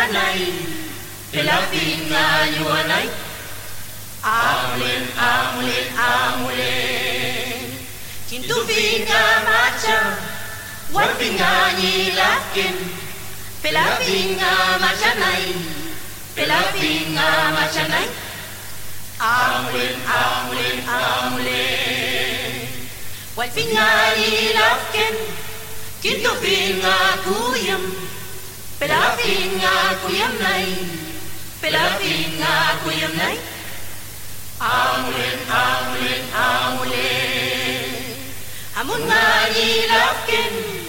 yuanay Pilapin nga yuanay Amulen, amulen, amulen Kintupin nga macha Walpin nga nilakin Pilapin nga machanay Pilapin nga machanay Amulen, amulen, amulen Walpin nga nilakin Kintupin nga kuyam Pilapin nga kuyam nay Pilapin nga kuyam nay Amulen, amulen, amulen Amun nga nilakin